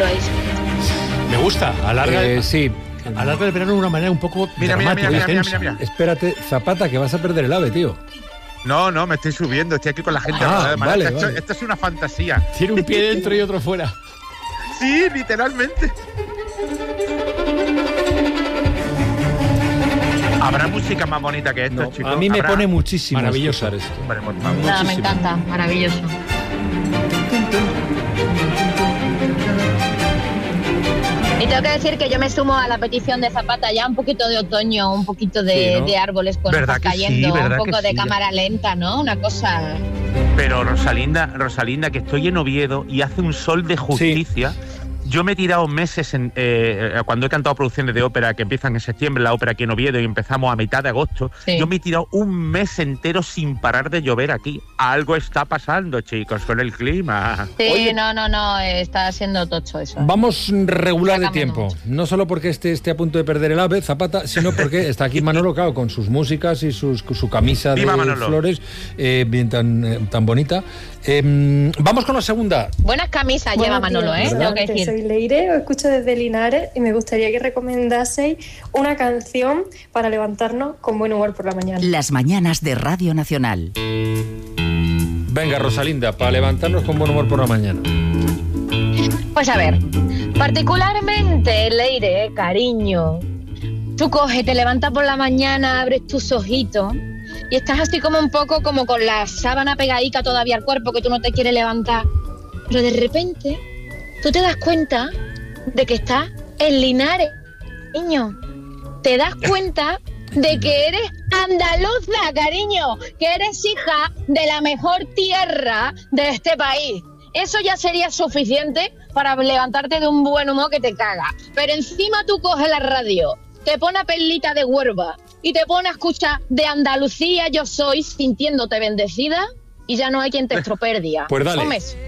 ahí. Me gusta, alarga. Sí. Alarga el verano de una manera un poco dramática. Mira. Espérate, Zapata, que vas a perder el AVE, tío. No, me estoy subiendo, estoy aquí con la gente. Vale. Esto es una fantasía. Tiene un pie dentro y otro fuera. Sí, literalmente. ¿Habrá música más bonita que esto, chicos? A mí me pone muchísimo maravilloso esto. Hombre, por favor. Nada, me encanta, maravilloso. Y tengo que decir que yo me sumo a la petición de Zapata, ya un poquito de otoño, un poquito de árboles con hojas cayendo, un poco de cámara lenta, ¿no? Una cosa... Pero Rosalinda, que estoy en Oviedo y hace un sol de justicia. Sí. Yo me he tirado meses cuando he cantado producciones de ópera que empiezan en septiembre, la ópera aquí en Oviedo, y empezamos a mitad de agosto. Sí. Yo me he tirado un mes entero sin parar de llover aquí. Algo está pasando, chicos, con el clima. Sí, oye, no, está siendo tocho eso. Vamos regular de tiempo. No solo porque esté a punto de perder el AVE, Zapata, sino porque está aquí Manolo Cao con sus músicas y su camisa de flores bien tan bonita. Vamos con la segunda. Buenas camisas lleva Manolo, tengo que decir. Soy Leire, os escucho desde Linares y me gustaría que recomendaseis una canción para levantarnos con buen humor por la mañana. Las mañanas de Radio Nacional. Venga, Rosalinda, para levantarnos con buen humor por la mañana. Pues a ver, particularmente, Leire, cariño, tú te levantas por la mañana, abres tus ojitos y estás así como un poco como con la sábana pegadica todavía al cuerpo que tú no te quieres levantar, pero de repente tú te das cuenta de que estás en Linares, niño. Te das cuenta de que eres andaluza, cariño, que eres hija de la mejor tierra de este país. Eso ya sería suficiente para levantarte de un buen humor que te caga. Pero encima tú coges la radio, te pones a Perlita de Huelva y te pones a escuchar de Andalucía yo soy, sintiéndote bendecida, y ya no hay quien te estropee el día. Pues dale. Comes.